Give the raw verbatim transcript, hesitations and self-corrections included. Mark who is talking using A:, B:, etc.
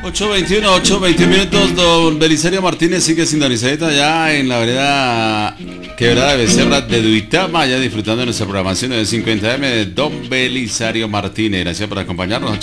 A: ocho veintiuno, ocho veintiuno minutos. Don Belisario Martínez sigue sintonizadito allá en la vereda Quebrada de Becerra de Duitama, ya disfrutando de nuestra programación de cincuenta eme de Don Belisario Martínez. Gracias por acompañarnos.